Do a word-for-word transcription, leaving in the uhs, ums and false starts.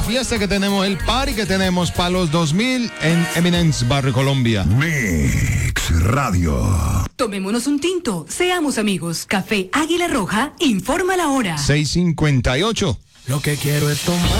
la fiesta que tenemos, el party que tenemos para los dos mil en Eminence, Barrio Colombia. Mix Radio. Tomémonos un tinto, seamos amigos. Café Águila Roja, informa la hora. seis cincuenta y ocho. Lo que quiero es tomar.